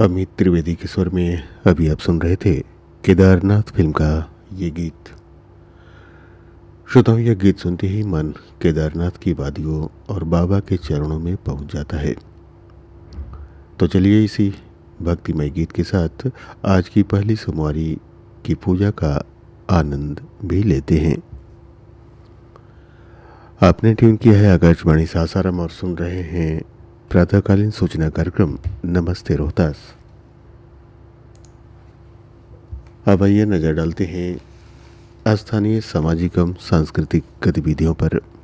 अमित त्रिवेदी के स्वर में अभी आप सुन रहे थे केदारनाथ फिल्म का ये गीत। श्रोताओं, यह गीत सुनते ही मन केदारनाथ की वादियों और बाबा के चरणों में पहुंच जाता है। तो चलिए इसी भक्तिमय गीत के साथ आज की पहली सोमवारी की पूजा का आनंद भी लेते हैं। आपने ट्यून किया है आकाशवाणी सासाराम और सुन रहे हैं प्रातःकालीन सूचना कार्यक्रम नमस्ते रोहतास। अब आइए नजर डालते हैं स्थानीय सामाजिक एवं सांस्कृतिक गतिविधियों पर।